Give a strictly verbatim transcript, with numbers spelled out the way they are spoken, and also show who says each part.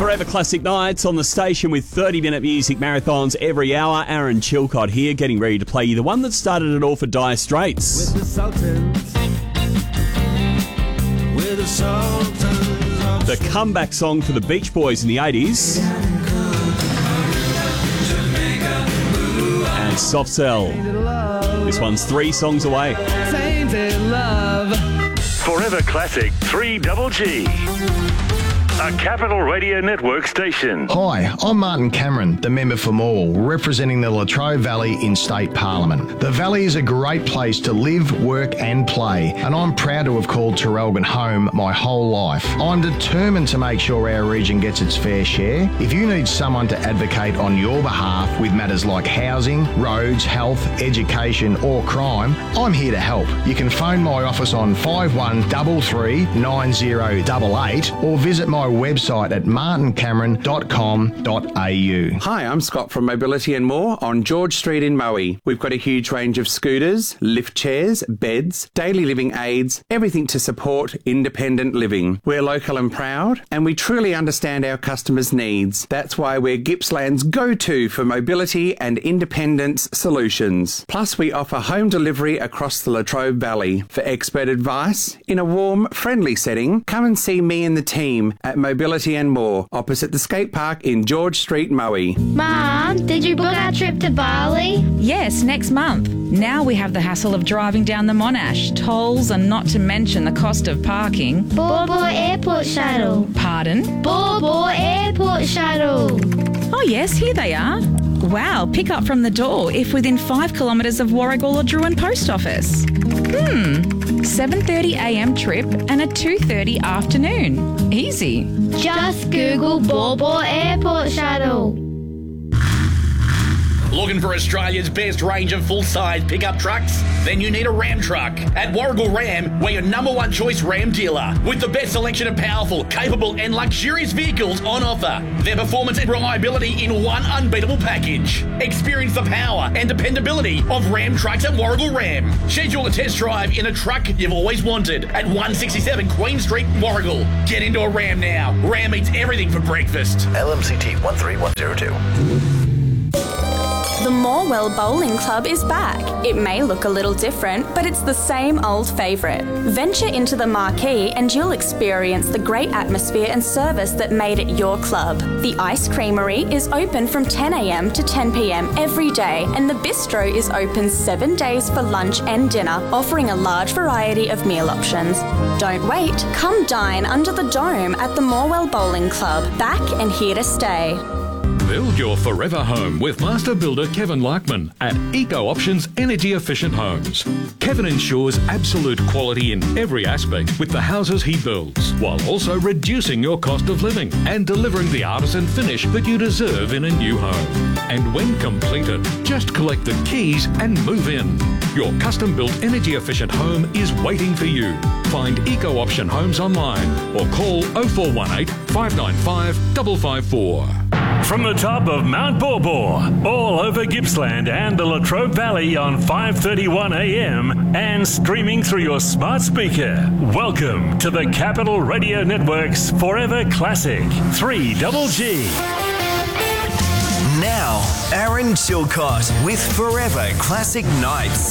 Speaker 1: Forever Classic Nights on the station with thirty-minute music marathons every hour. Aaron Chilcott here, getting ready to play you the one that started it all for Dire Straits.
Speaker 2: With the Sultans. With the Sultans.
Speaker 1: The comeback song for the Beach Boys in the eighties. And Soft Cell. This one's three songs away.
Speaker 2: Tainted love.
Speaker 3: Forever Classic three Double G. A Capital Radio Network station.
Speaker 4: Hi, I'm Martin Cameron, the member for Morwell, representing the Latrobe Valley in State Parliament. The Valley is a great place to live, work and play, and I'm proud to have called Terrelgan home my whole life. I'm determined to make sure our region gets its fair share. If you need someone to advocate on your behalf with matters like housing, roads, health, education or crime, I'm here to help. You can phone my office on five one three three nine zero eight eight or visit my website at martin cameron dot com dot a u.
Speaker 5: Hi, I'm Scott from Mobility and More on George Street in Moe. We've got a huge range of scooters, lift chairs, beds, daily living aids, everything to support independent living. We're local and proud, and we truly understand our customers' needs. That's why we're Gippsland's go-to for mobility and independence solutions. Plus, we offer home delivery across the Latrobe Valley. For expert advice, in a warm, friendly setting, come and see me and the team at Mobility and More, opposite the skate park in George Street, Moe.
Speaker 6: Mum, did you book our trip to Bali?
Speaker 7: Yes, next month. Now we have the hassle of driving down the Monash, tolls and not to mention the cost of parking.
Speaker 6: Bor Bor Airport Shuttle.
Speaker 7: Pardon?
Speaker 6: Bor Bor Airport Shuttle.
Speaker 7: Oh yes, here they are. Wow, pick up from the door if within five kilometres of Warragul or Druin Post Office. Hmm, seven thirty a m trip and a two thirty afternoon. Easy.
Speaker 6: Just Google Bor Bor Airport Shuttle.
Speaker 8: Looking for Australia's best range of full-size pickup trucks? Then you need a Ram truck. At Warragul Ram, we're your number one choice Ram dealer, with the best selection of powerful, capable and luxurious vehicles on offer. Their performance and reliability in one unbeatable package. Experience the power and dependability of Ram trucks at Warragul Ram. Schedule a test drive in a truck you've always wanted at one sixty-seven Queen Street, Warragul. Get into a Ram now. Ram eats everything for breakfast.
Speaker 9: L M C T one three one zero two.
Speaker 10: The Morwell Bowling Club is back. It may look a little different, but it's the same old favourite. Venture into the marquee and you'll experience the great atmosphere and service that made it your club. The Ice Creamery is open from ten a m to ten p m every day, and the Bistro is open seven days for lunch and dinner, offering a large variety of meal options. Don't wait, come dine under the dome at the Morwell Bowling Club, back and here to stay.
Speaker 11: Build your forever home with master builder Kevin Larkman at Eco Options Energy Efficient Homes. Kevin ensures absolute quality in every aspect with the houses he builds, while also reducing your cost of living and delivering the artisan finish that you deserve in a new home. And when completed, just collect the keys and move in. Your custom-built energy efficient home is waiting for you. Find Eco Option Homes online or call oh four one eight, five nine five, five five four.
Speaker 3: From the top of Mount Bor Bor, all over Gippsland and the Latrobe Valley on five thirty-one a m and streaming through your smart speaker. Welcome to the Capital Radio Network's Forever Classic three Double G.
Speaker 9: Now, Aaron Chilcott with Forever Classic Nights.